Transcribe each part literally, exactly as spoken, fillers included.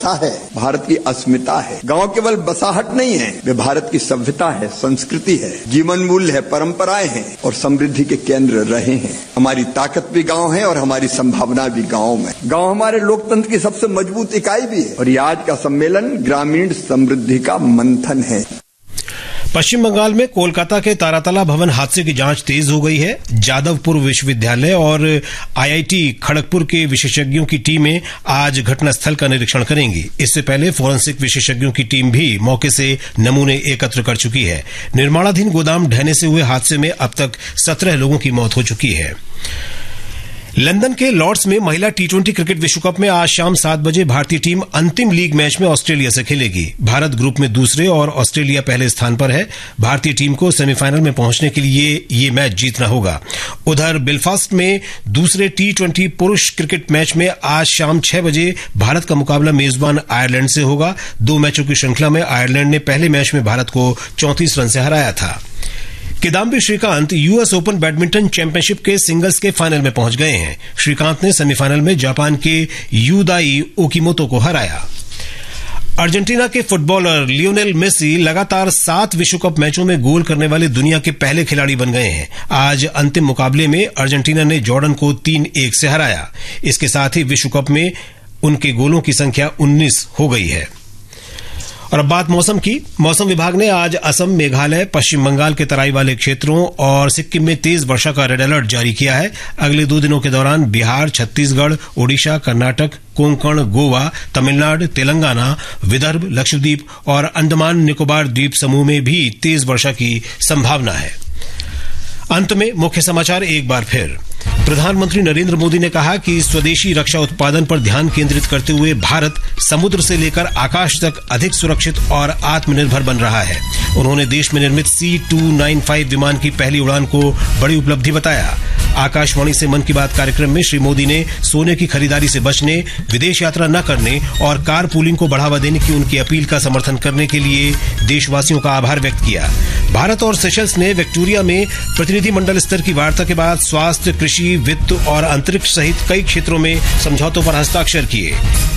है भारत की अस्मिता है। गांव केवल बसाहट नहीं है, वे भारत की सभ्यता है, संस्कृति है, जीवन मूल्य है, परंपराएं हैं और समृद्धि के केंद्र रहे हैं। हमारी ताकत भी गांव है और हमारी संभावना भी गांव में। गांव हमारे लोकतंत्र की सबसे मजबूत इकाई भी है और ये आज का सम्मेलन ग्रामीण समृद्धि का मंथन है। पश्चिम बंगाल में कोलकाता के तारातला भवन हादसे की जांच तेज हो गई है। जादवपुर विश्वविद्यालय और आईआईटी खड़गपुर के विशेषज्ञों की टीमें आज घटनास्थल का निरीक्षण करेंगी। इससे पहले फोरेंसिक विशेषज्ञों की टीम भी मौके से नमूने एकत्र कर चुकी है। निर्माणाधीन गोदाम ढहने से हुए हादसे में अब तक सत्रह लोगों की मौत हो चुकी है। लंदन के लॉर्ड्स में महिला टी ट्वेंटी क्रिकेट विश्व कप में आज शाम सात बजे भारतीय टीम अंतिम लीग मैच में ऑस्ट्रेलिया से खेलेगी। भारत ग्रुप में दूसरे और ऑस्ट्रेलिया पहले स्थान पर है। भारतीय टीम को सेमीफाइनल में पहुंचने के लिए ये मैच जीतना होगा। उधर बेलफास्ट में दूसरे टी ट्वेंटी पुरुष क्रिकेट मैच में आज शाम छह बजे भारत का मुकाबला मेजबान आयरलैंड से होगा। दो मैचों की श्रृंखला में आयरलैंड ने पहले मैच में भारत को चौंतीस रन से हराया था। Kidambi Shrikant US open badminton championship के सिंगल्स के फाइनल में पहुंच गए हैं। श्रीकांत ने सेमीफाइनल में जापान के यूदाई ओकीमोतो को हराया। अर्जेंटीना के फुटबॉलर लियोनेल मेसी लगातार सात विश्व कप मैचों में गोल करने वाले दुनिया के पहले खिलाड़ी बन गए हैं। आज अंतिम मुकाबले में अर्जेंटीना ने जॉर्डन को तीन एक से हराया। इसके साथ ही विश्व कप में उनके गोलों की संख्या उन्नीस हो गई है। और अब बात मौसम की। मौसम विभाग ने आज असम, मेघालय, पश्चिम बंगाल के तराई वाले क्षेत्रों और सिक्किम में तेज वर्षा का रेड अलर्ट जारी किया है। अगले दो दिनों के दौरान बिहार, छत्तीसगढ़, ओडिशा, कर्नाटक, कोंकण, गोवा, तमिलनाडु, तेलंगाना, विदर्भ, लक्षद्वीप और अंडमान निकोबार द्वीप समूह में भी तेज वर्षा की संभावना है। अंत में मुख्य समाचार एक बार फिर। प्रधानमंत्री नरेंद्र मोदी ने कहा कि स्वदेशी रक्षा उत्पादन पर ध्यान केंद्रित करते हुए भारत समुद्र से लेकर आकाश तक अधिक सुरक्षित और आत्मनिर्भर बन रहा है। उन्होंने देश में निर्मित सी टू नाइन फाइव विमान की पहली उड़ान को बड़ी उपलब्धि बताया। आकाशवाणी से मन की बात कार्यक्रम में श्री मोदी ने सोने की खरीदारी से बचने, विदेश यात्रा न करने और कार पूलिंग को बढ़ावा देने की उनकी अपील का समर्थन करने के लिए देशवासियों का आभार व्यक्त किया। भारत और सेशल्स ने विक्टोरिया में प्रतिनिधिमंडल स्तर की वार्ता के बाद स्वास्थ्य, कृषि, वित्त और अंतरिक्ष सहित कई क्षेत्रों में समझौतों पर हस्ताक्षर किए।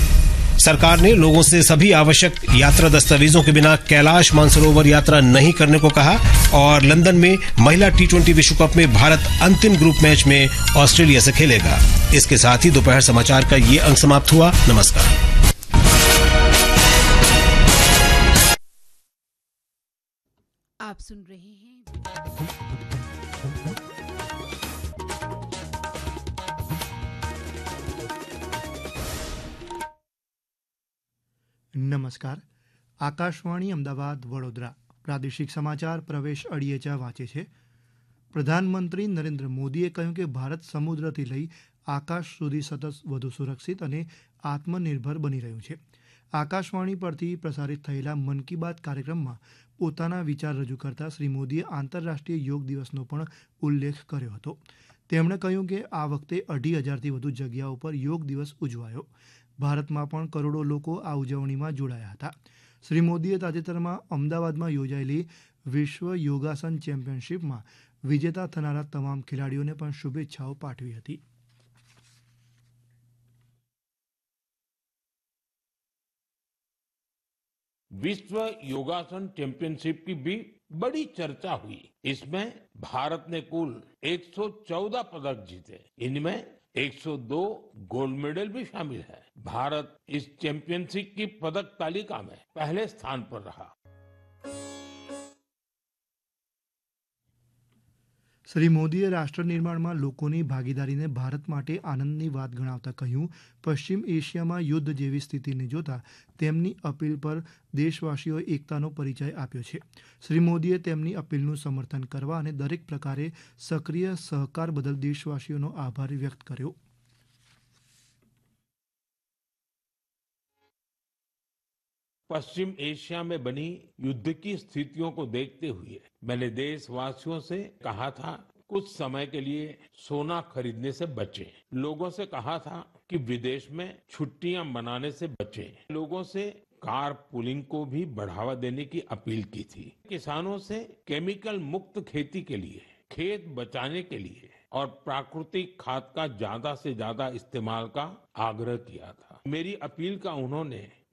सरकार ने लोगों से सभी आवश्यक यात्रा दस्तावेजों के बिना कैलाश मानसरोवर यात्रा नहीं करने को कहा। और लंदन में महिला टी ट्वेंटी विश्व कप में भारत अंतिम ग्रुप मैच में ऑस्ट्रेलिया से खेलेगा। इसके साथ ही दोपहर समाचार का ये अंक समाप्त हुआ। नमस्कार। आप सुन रहे हैं નમસ્કાર. આકાશવાણી અમદાવાદ વડોદરા પ્રાદેશિક સમાચાર પ્રવેશ અડિયેચા વાંચે છે. પ્રધાનમંત્રી નરેન્દ્ર મોદીએ કહ્યું કે ભારત સમુદ્રથી લઈ આકાશ સુધી સતત વધુ સુરક્ષિત અને આત્મનિર્ભર બની રહ્યું છે. આકાશવાણી પરથી પ્રસારિત થયેલા મન કી બાત કાર્યક્રમમાં પોતાના વિચાર રજૂ કરતા શ્રી મોદીએ આંતરરાષ્ટ્રીય યોગ દિવસનો પણ ઉલ્લેખ કર્યો હતો. તેમણે કહ્યું કે આ વખતે અઢી હજારથી વધુ જગ્યાઓ પર યોગ દિવસ ઉજવાયો. ભારતમાં પણ કરોડો લોકો આ ઉજવણીમાં જોડાયા હતા. શ્રી મોદીએ તાજેતરમાં અમદાવાદમાં યોજાયેલી વિશ્વ યોગાસન ચેમ્પિયનશિપમાં વિજેતા થનારા તમામ ખેલાડીઓને પણ શુભેચ્છાઓ પાઠવી હતી. विश्व योगासन चैंपियनशिप की भी बड़ी चर्चा हुई। इसमें भारत ने कुल एक सौ चौदह पदक जीते। इनमें एक सौ दो गोल्ड मेडल भी शामिल है। भारत इस चैंपियनशिप की पदक तालिका में पहले स्थान पर रहा। શ્રી મોદીએ રાષ્ટ્ર નિર્માણમાં લોકોની ભાગીદારીને ભારત માટે આનંદની વાત ગણાવતા કહ્યું, પશ્ચિમ એશિયામાં યુદ્ધ જેવી સ્થિતિને જોતા તેમની અપીલ પર દેશવાસીઓએ એકતાનો પરિચય આપ્યો છે. શ્રી મોદીએ તેમની અપીલનું સમર્થન કરવા અને દરેક પ્રકારે સક્રિય સહકાર બદલ દેશવાસીઓનો આભાર વ્યક્ત કર્યો. पश्चिम एशिया में बनी युद्ध की स्थितियों को देखते हुए मैंने देशवासियों से कहा था कुछ समय के लिए सोना खरीदने से बचें। लोगों से कहा था कि विदेश में छुट्टियां मनाने से बचें। लोगों से कार पुलिंग को भी बढ़ावा देने की अपील की थी। किसानों से केमिकल मुक्त खेती के लिए, खेत बचाने के लिए और प्राकृतिक खाद का ज्यादा से ज्यादा इस्तेमाल का आग्रह किया था। मेरी अपील का उन्होंने